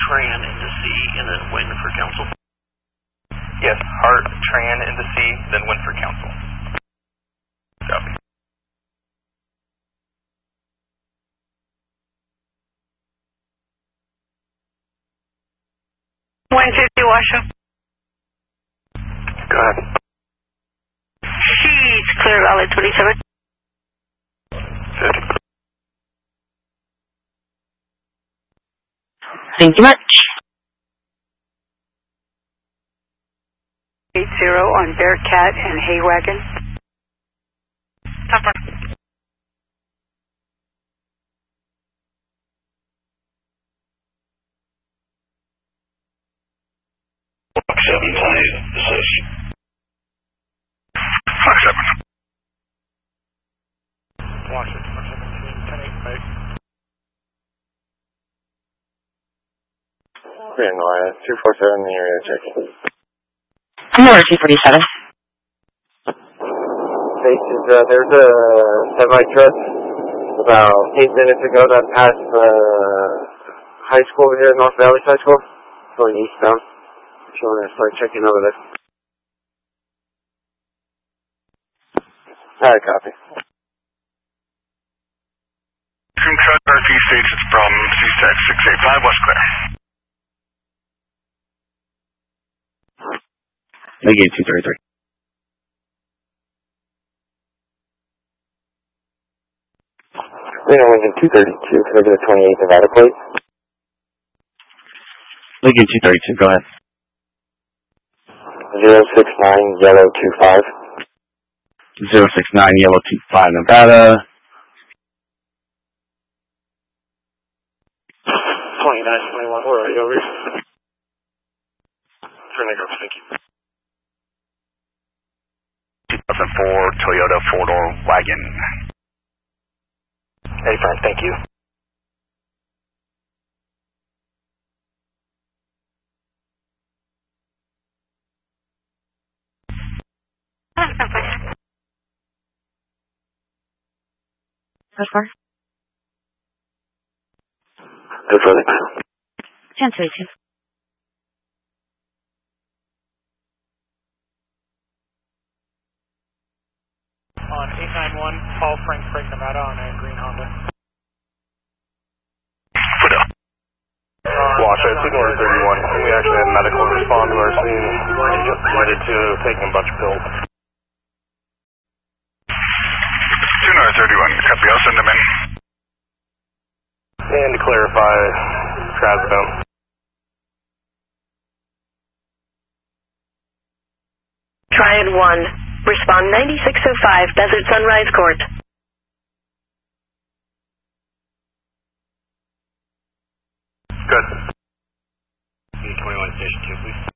Tran into C, and then Win for council. Yes, Heart, Tran into C, then Win for council. Copy. Washoe. Go ahead. She's clear Valley 27. 50. Thank you much. 80 on Bearcat and Haywagon. Topper. Block 7, Planet Associate. Block 7. Washington 17, 10-8, right? Grand Line, 247 in the area, checking. Number 247. There's a semi-truck about 8 minutes ago that passed the high school here, North Valley High School, going eastbound. So I'm going to start checking over there. Alright, copy. Crew truck RT states it's from CSEC 685 West Clear. Negate 233. Reno Lincoln 232, can I get a 28 Nevada plate? Lincoln 232, go ahead. 069 Yellow 25. 069 Yellow 25 Nevada. 2921, where are you over here? Turn it up, thank you. 2004 Toyota 4-door wagon. Hey, Frank, thank you. How far? Go further. 1032. On 891, Paul Frank Craig, Nevada on a green Honda. Washoe, signal 31. We actually had medical respond to our scene and just admitted to taking a bunch of pills. 2931, copy, I'll send them in. And to clarify, trazodone. Triad 1. Respond 9605 Desert Sunrise Court. Good. 21 Station 2, please.